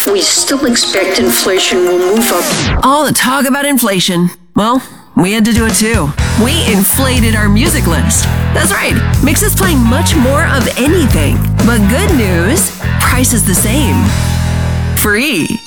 we still expect inflation will move up. All the talk about inflation. Well, we had to do it too. We inflated our music list. That's right, Mix is playing much more of anything. But good news, price is the same. Free.